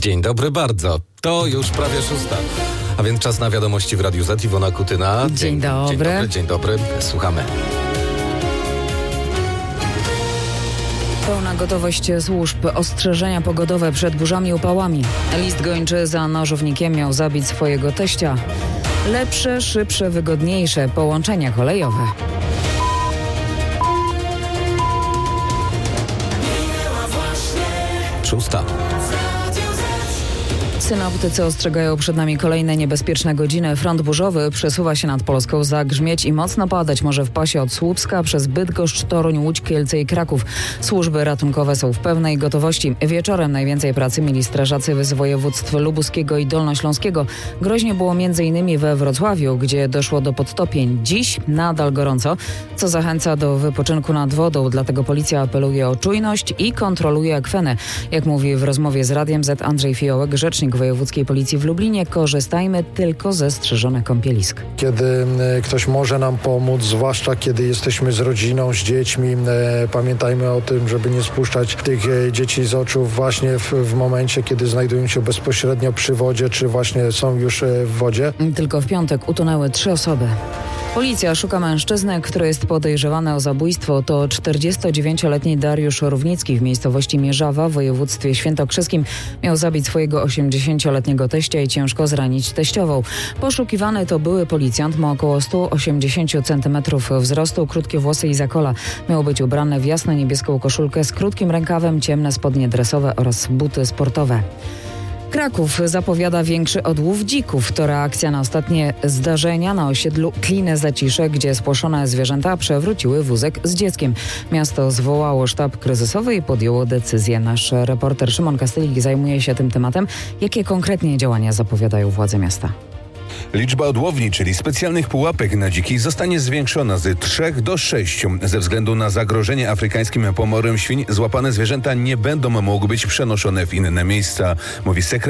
Dzień dobry bardzo. To już prawie 6. A więc czas na wiadomości w Radiu Z. Iwona Kutyna. Dzień dobry. Dzień dobry. Słuchamy. Pełna gotowość służb, ostrzeżenia pogodowe przed burzami i upałami. List gończy za nożownikiem miał zabić swojego teścia. Lepsze, szybsze, wygodniejsze połączenia kolejowe. Szósta. Synoptycy ostrzegają przed nami kolejne niebezpieczne godziny. Front burzowy przesuwa się nad Polską, zagrzmieć i mocno padać może w pasie od Słupska przez Bydgoszcz, Toruń, Łódź, Kielce i Kraków. Służby ratunkowe są w pełnej gotowości. Wieczorem najwięcej pracy mieli strażacy z województw lubuskiego i dolnośląskiego. Groźnie było m.in. we Wrocławiu, gdzie doszło do podtopień. Dziś nadal gorąco, co zachęca do wypoczynku nad wodą. Dlatego policja apeluje o czujność i kontroluje akweny. Jak mówi w rozmowie z Radiem Z Andrzej Fiołek, rzecznik Wojewódzkiej Policji w Lublinie, korzystajmy tylko ze strzeżonych kąpielisk. Kiedy ktoś może nam pomóc, zwłaszcza kiedy jesteśmy z rodziną, z dziećmi, pamiętajmy o tym, żeby nie spuszczać tych dzieci z oczu właśnie w momencie, kiedy znajdują się bezpośrednio przy wodzie, czy właśnie są już w wodzie. Tylko w piątek utonęły 3 osoby. Policja szuka mężczyzny, który jest podejrzewany o zabójstwo. To 49-letni Dariusz Równicki w miejscowości Mierzawa w województwie świętokrzyskim. Miał zabić swojego 80-letniego teścia i ciężko zranić teściową. Poszukiwany to były policjant, ma około 180 cm wzrostu, krótkie włosy i zakola. Miał być ubrany w jasno-niebieską koszulkę z krótkim rękawem, ciemne spodnie dresowe oraz buty sportowe. Kraków zapowiada większy odłów dzików. To reakcja na ostatnie zdarzenia na osiedlu Klinę-Zacisze, gdzie spłoszone zwierzęta przewróciły wózek z dzieckiem. Miasto zwołało sztab kryzysowy i podjęło decyzję. Nasz reporter Szymon Kastylik zajmuje się tym tematem. Jakie konkretnie działania zapowiadają władze miasta? Liczba odłowni, czyli specjalnych pułapek na dziki, zostanie zwiększona z 3 do 6. Ze względu na zagrożenie afrykańskim pomorem świń złapane zwierzęta nie będą mogły być przenoszone w inne miejsca, mówi sekretarz